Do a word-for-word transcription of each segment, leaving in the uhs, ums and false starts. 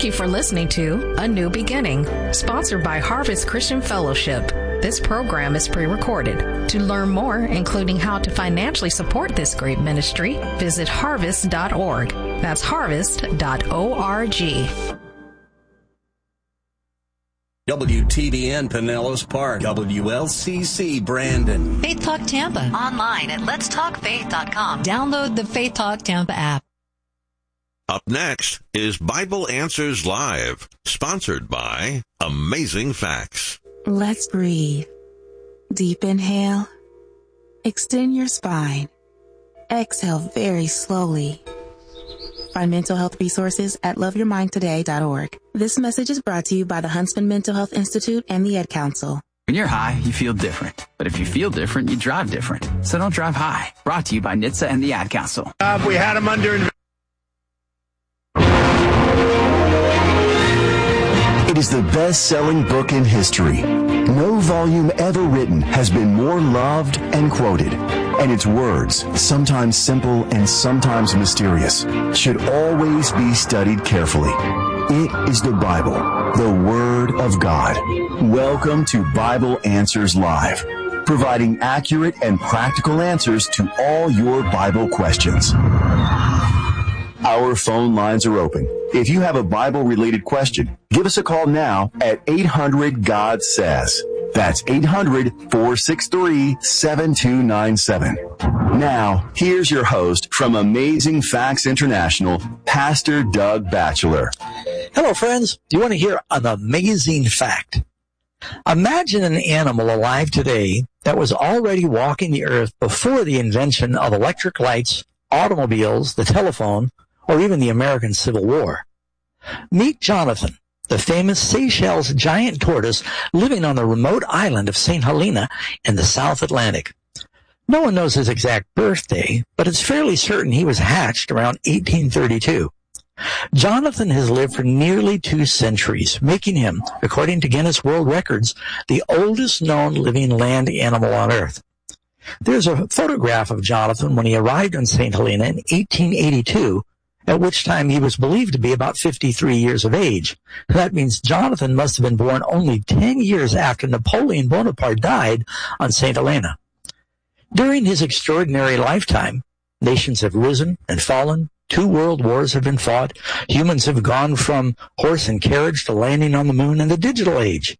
Thank you for listening to A New Beginning, sponsored by Harvest Christian Fellowship. This program is pre-recorded. To learn more, including how to financially support this great ministry, visit harvest dot org. That's harvest dot org. W T B N Pinellas Park, W L C C Brandon. Faith Talk Tampa. Online at lets talk faith dot com. Download the Faith Talk Tampa app. Up next is Bible Answers Live, sponsored by Amazing Facts. Let's breathe. Deep inhale. Extend your spine. Exhale very slowly. Find mental health resources at love your mind today dot org. This message is brought to you by the Huntsman Mental Health Institute and the Ed Council. When you're high, you feel different. But if you feel different, you drive different. So don't drive high. Brought to you by N H T S A and the Ad Council. Uh, we had them under... It is the best-selling book in history. No volume ever written has been more loved and quoted. And its words, sometimes simple and sometimes mysterious, should always be studied carefully. It is the Bible, the Word of God. Welcome to Bible Answers Live, providing accurate and practical answers to all your Bible questions. Our phone lines are open. If you have a Bible-related question, give us a call now at eight hundred God says. That's eight hundred, four six three, seven two nine seven. Now, here's your host from Amazing Facts International, Pastor Doug Batchelor. Hello, friends. Do you want to hear an amazing fact? Imagine an animal alive today that was already walking the earth before the invention of electric lights, automobiles, the telephone, or even the American Civil War. Meet Jonathan, the famous Seychelles giant tortoise living on the remote island of Saint Helena in the South Atlantic. No one knows his exact birthday, but it's fairly certain he was hatched around eighteen thirty-two. Jonathan has lived for nearly two centuries, making him, according to Guinness World Records, the oldest known living land animal on Earth. There's a photograph of Jonathan when he arrived in Saint Helena in eighteen eighty-two, at which time he was believed to be about fifty-three years of age. That means Jonathan must have been born only ten years after Napoleon Bonaparte died on Saint Helena. During his extraordinary lifetime, nations have risen and fallen, two world wars have been fought, humans have gone from horse and carriage to landing on the moon and the digital age.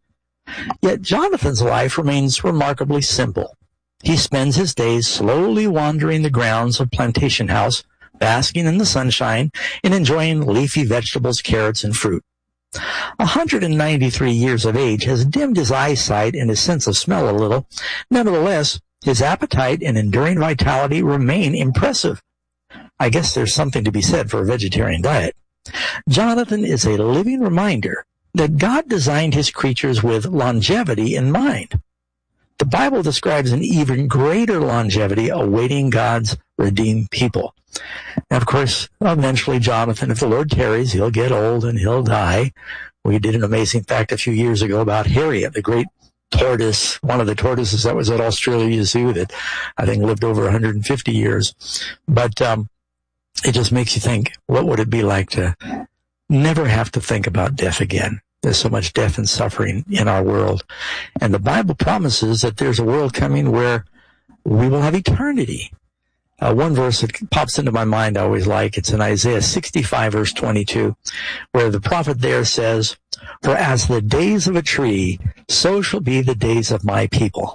Yet Jonathan's life remains remarkably simple. He spends his days slowly wandering the grounds of Plantation House, basking in the sunshine and enjoying leafy vegetables, carrots, and fruit. one hundred ninety-three years of age has dimmed his eyesight and his sense of smell a little. Nevertheless, his appetite and enduring vitality remain impressive. I guess there's something to be said for a vegetarian diet. Jonathan is a living reminder that God designed his creatures with longevity in mind. The Bible describes an even greater longevity awaiting God's redeemed people. And of course, eventually Jonathan, if the Lord tarries, he'll get old and he'll die. We did an amazing fact a few years ago about Harriet, the great tortoise, one of the tortoises that was at Australia Zoo that I think lived over one hundred fifty years. But um, it just makes you think, what would it be like to never have to think about death again? There's so much death and suffering in our world. And the Bible promises that there's a world coming where we will have eternity. Uh, one verse that pops into my mind I always like, it's in Isaiah sixty-five, verse twenty-two, where the prophet there says, "For as the days of a tree, so shall be the days of my people."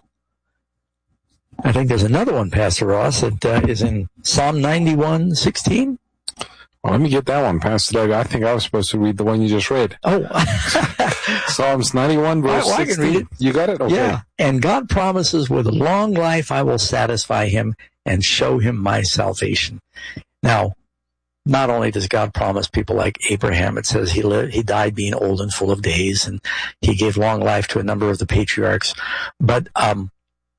I think there's another one, Pastor Ross, that uh, is in Psalm ninety-one, sixteen. Well, let me get that one, Pastor Doug. I think I was supposed to read the one you just read. Oh. Psalms ninety-one, verse well, sixteen. I can read it. You got it? Okay. Yeah. And God promises, with long life I will satisfy him and show him my salvation. Now, not only does God promise people like Abraham, it says he lived, he died being old and full of days, and he gave long life to a number of the patriarchs, but um,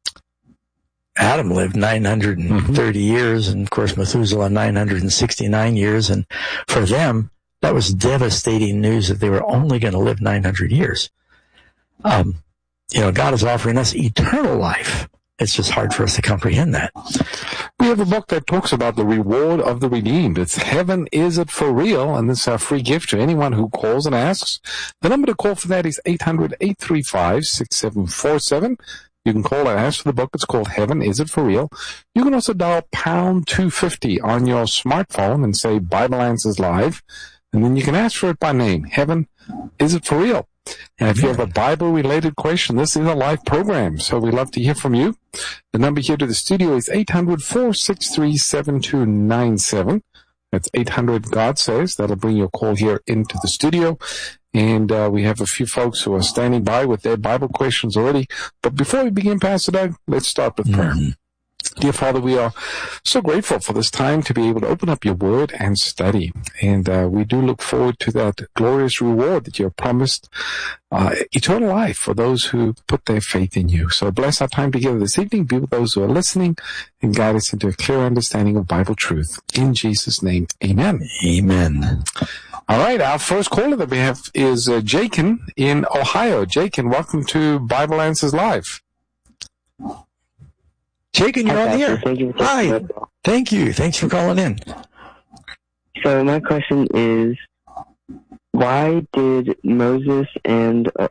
Adam lived nine hundred thirty mm-hmm. years, and of course Methuselah nine hundred sixty-nine years, and for them, that was devastating news that they were only going to live nine hundred years. Um, you know, God is offering us eternal life. it's just hard for us to comprehend that. We have a book that talks about the reward of the redeemed. It's Heaven, Is It For Real? And this is our free gift to anyone who calls and asks. The number to call for that is eight hundred, eight three five, six seven four seven. You can call and ask for the book. It's called Heaven, Is It For Real? You can also dial pound two fifty on your smartphone and say Bible Answers Live. And then you can ask for it by name. Heaven, Is It For Real? And if you have a Bible-related question, this is a live program, so we'd love to hear from you. The number here to the studio is eight hundred, four six three, seven two nine seven. That's eight hundred, God Says. That'll bring your call here into the studio. And uh, we have a few folks who are standing by with their Bible questions already. But before we begin, Pastor Doug, let's start with prayer. Mm-hmm. Dear Father, we are so grateful for this time to be able to open up your word and study. And uh, we do look forward to that glorious reward that you have promised, uh, eternal life for those who put their faith in you. So bless our time together this evening. Be with those who are listening and guide us into a clear understanding of Bible truth. In Jesus' name, amen. Amen. All right, our first caller that we have is uh, Jakin in Ohio. Jakin, welcome to Bible Answers Live. Jakin, you're on the air. Thank you for Hi. Thank you. Thanks for calling in. So my question is, why did Moses and, uh,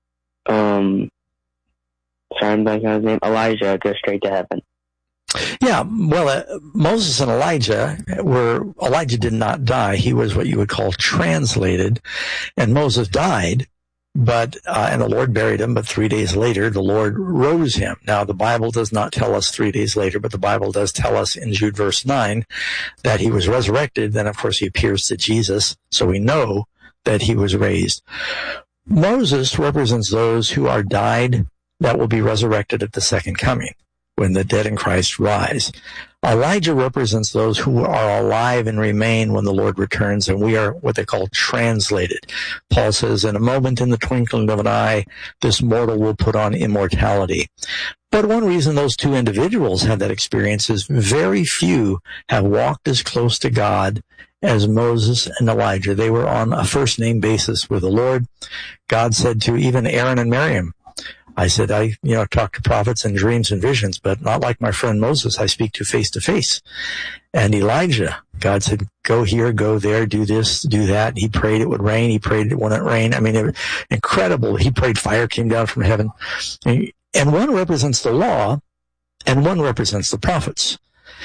um, sorry, I'm blanking on his name, Elijah go straight to heaven? Yeah, well, uh, Moses and Elijah were, Elijah did not die. He was what you would call translated, and Moses died. But, uh, and the Lord buried him, but three days later, the Lord rose him. Now, the Bible does not tell us three days later, but the Bible does tell us in Jude verse nine that he was resurrected. Then, of course, he appears to Jesus, so we know that he was raised. Moses represents those who are died that will be resurrected at the second coming, when the dead in Christ rise. Elijah represents those who are alive and remain when the Lord returns, and we are what they call translated. Paul says, in a moment, in the twinkling of an eye, this mortal will put on immortality. But one reason those two individuals have that experience is very few have walked as close to God as Moses and Elijah. They were on a first-name basis with the Lord. God said to even Aaron and Miriam, I said, I, you know, talk to prophets in dreams and visions, but not like my friend Moses, I speak to face to face. And Elijah, God said, go here, go there, do this, do that. He prayed it would rain. He prayed it wouldn't rain. I mean, it, incredible. He prayed fire came down from heaven. And one represents the law and one represents the prophets.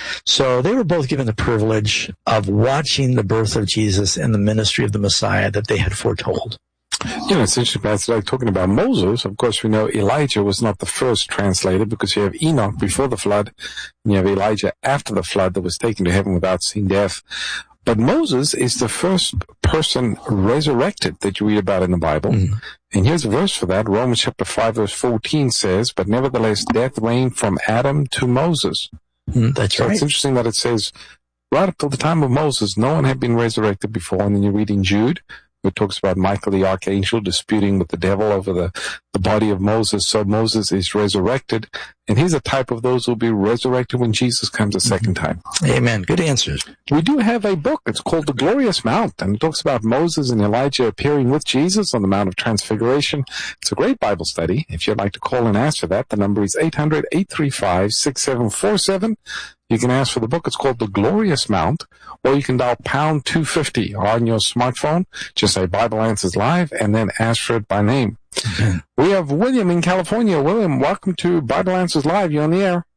So they were both given the privilege of watching the birth of Jesus and the ministry of the Messiah that they had foretold. You know, it's interesting, Pastor, like talking about Moses. Of course, we know Elijah was not the first translated because you have Enoch before the flood, and you have Elijah after the flood that was taken to heaven without seeing death. But Moses is the first person resurrected that you read about in the Bible. Mm-hmm. And here's a verse for that. Romans chapter five, verse fourteen says, but nevertheless, death reigned from Adam to Moses. Mm, that's so right. It's interesting that it says, right up till the time of Moses, no one had been resurrected before. And then you read in Jude, it talks about Michael the archangel disputing with the devil over the, the body of Moses. So Moses is resurrected, and he's a type of those who will be resurrected when Jesus comes a second time. Amen. Good answers. We do have a book. It's called The Glorious Mount, and it talks about Moses and Elijah appearing with Jesus on the Mount of Transfiguration. It's a great Bible study. If you'd like to call and ask for that, the number is eight hundred, eight three five, six seven four seven. You can ask for the book. It's called The Glorious Mount, or you can dial pound two fifty on your smartphone. Just say Bible Answers Live and then ask for it by name. Mm-hmm. We have William in California. William, welcome to Bible Answers Live. You're on the air.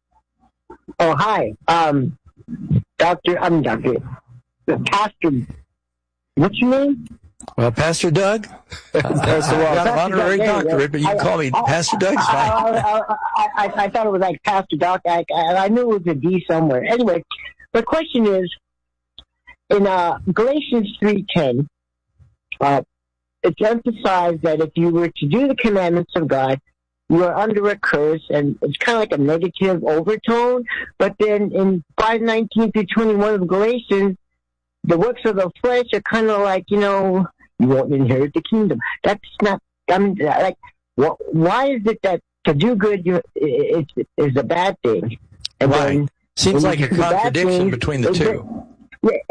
Oh, hi. Um, Doctor, I'm Doctor, Pastor, what's your name? Well, Pastor Doug. Pastor I got an honorary doctorate, but you can call me I, Pastor Doug. Fine. I, I, I, I thought it was like Pastor Doc. I, I knew it was a D somewhere. Anyway, the question is, in uh, Galatians three ten, uh, it's emphasized that if you were to do the commandments of God, you are under a curse, and it's kind of like a negative overtone. But then in five nineteen through twenty-one of Galatians, the works of the flesh are kind of like, you know, you won't inherit the kingdom. That's not, I mean, like, wh- why is it that to do good you, is, is a bad thing? And right. Then, Seems like a contradiction things, between the two. Yeah,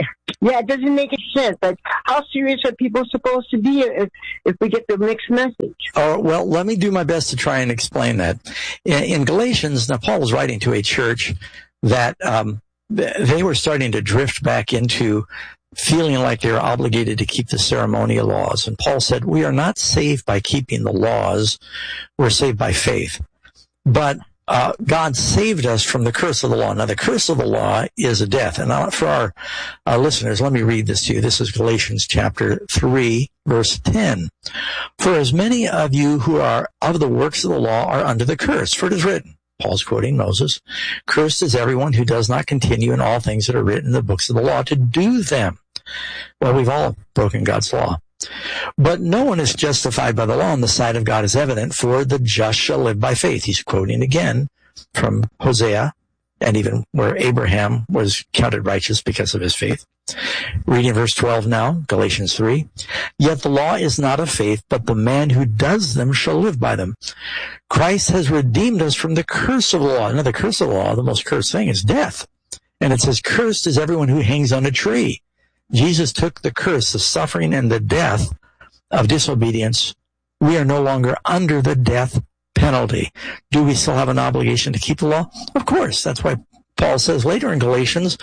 Yeah, it doesn't make any sense. Like, how serious are people supposed to be if, if we get the mixed message? Oh, well, let me do my best to try and explain that. In, in Galatians, now Paul was writing to a church that um, they were starting to drift back into feeling like they were obligated to keep the ceremonial laws. And Paul said, we are not saved by keeping the laws. We're saved by faith. But uh, God saved us from the curse of the law. Now, the curse of the law is a death. And now for our, our listeners, let me read this to you. This is Galatians chapter three, verse ten. For as many of you who are of the works of the law are under the curse, for it is written, Paul's quoting Moses, cursed is everyone who does not continue in all things that are written in the books of the law to do them. Well, we've all broken God's law. But no one is justified by the law, and the sight of God is evident, for the just shall live by faith. He's quoting again from Hosea, and even where Abraham was counted righteous because of his faith. Reading verse twelve now, Galatians three. Yet the law is not of faith, but the man who does them shall live by them. Christ has redeemed us from the curse of the law. Now, the curse of the law, the most cursed thing, is death. And it says, cursed is everyone who hangs on a tree. Jesus took the curse, the suffering, and the death of disobedience. We are no longer under the death penalty. Do we still have an obligation to keep the law? Of course. That's why Paul says later in Galatians,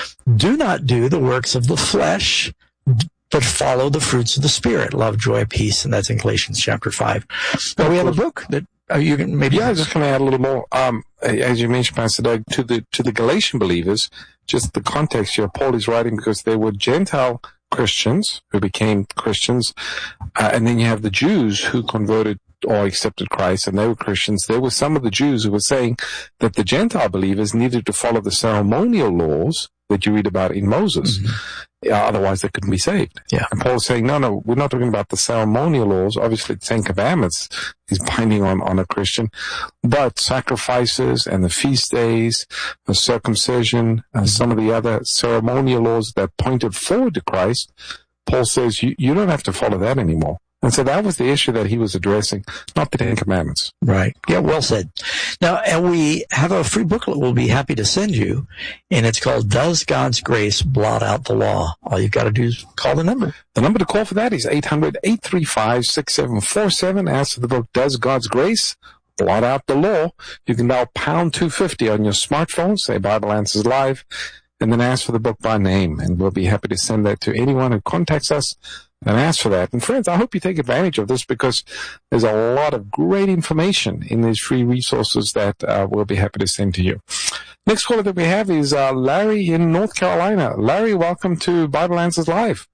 do not do the works of the flesh, but follow the fruits of the Spirit, love, joy, peace, and that's in Galatians chapter five. Now, we have a book that uh, you can maybe... Yeah, I was just going to add a little more. Um, as you mentioned, Pastor Doug, to the, to the Galatian believers, just the context here, Paul is writing because they were Gentile Christians who became Christians, uh, and then you have the Jews who converted or accepted Christ, and they were Christians. There were some of the Jews who were saying that the Gentile believers needed to follow the ceremonial laws that you read about in Moses. Mm-hmm. Uh, otherwise, they couldn't be saved. Yeah. And Paul's saying, no, no, we're not talking about the ceremonial laws. Obviously, the Ten Commandments is binding on, on a Christian, but sacrifices and the feast days, the circumcision, and mm-hmm. some of the other ceremonial laws that pointed forward to Christ, Paul says, you, you don't have to follow that anymore. And so that was the issue that he was addressing, not the Ten Commandments. Right. Yeah, well said. Now, and we have a free booklet we'll be happy to send you, and it's called Does God's Grace Blot Out the Law? All you've got to do is call the number. The number to call for that is eight hundred, eight three five, six seven four seven. Ask for the book, Does God's Grace Blot Out the Law? You can dial pound two fifty on your smartphone, say Bible Answers Live, and then ask for the book by name, and we'll be happy to send that to anyone who contacts us and ask for that. And friends, I hope you take advantage of this because there's a lot of great information in these free resources that uh, we'll be happy to send to you. Next caller that we have is uh, Larry in North Carolina. Larry, welcome to Bible Answers Live.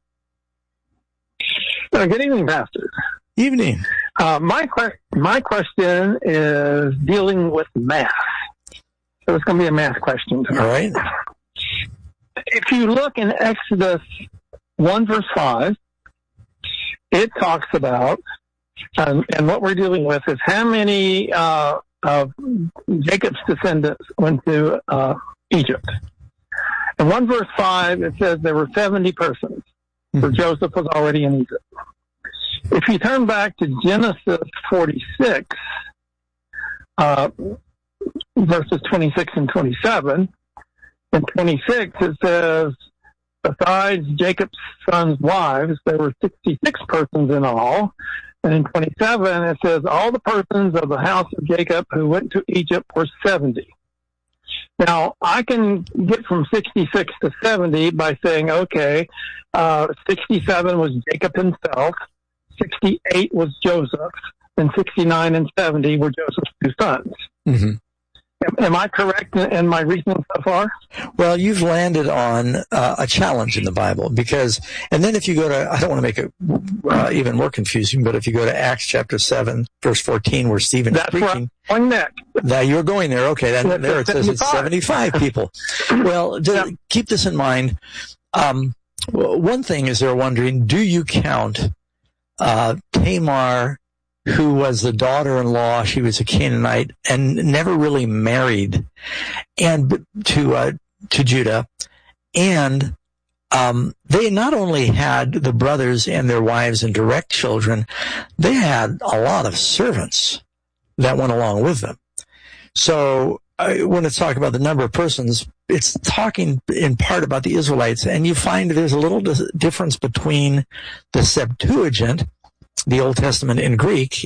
Uh, good evening, Pastor. Evening. Uh, my, que- my question is dealing with math. So it's going to be a math question tonight. All right. If you look in Exodus one, verse five, it talks about, um, and what we're dealing with is how many uh, of Jacob's descendants went to uh, Egypt. In one verse five, it says there were seventy persons, for mm-hmm. Joseph was already in Egypt. If you turn back to Genesis forty-six, uh, verses twenty-six and twenty-seven, in twenty-six it says, besides Jacob's sons' wives, there were sixty-six persons in all. And in twenty-seven, it says, all the persons of the house of Jacob who went to Egypt were seventy. Now, I can get from sixty-six to seventy by saying, okay, uh, sixty-seven was Jacob himself, sixty-eight was Joseph, and sixty-nine and seventy were Joseph's two sons. Mm-hmm. Am I correct in my reasoning so far? Well, you've landed on uh, a challenge in the Bible because, and then if you go to, I don't want to make it uh, even more confusing, but if you go to Acts chapter seven, verse fourteen, where Stephen is preaching. That's going next. Now you're going there. Okay. Then there it says it's seventy-five people. Well, just yeah. keep this in mind. Um, one thing is they're wondering, do you count uh, Tamar, who was the daughter-in-law? She was a Canaanite and never really married, and to uh, to Judah, and um, they not only had the brothers and their wives and direct children, they had a lot of servants that went along with them. So uh, when it's talking about the number of persons, it's talking in part about the Israelites, and you find there's a little dis- difference between the Septuagint, the Old Testament in Greek,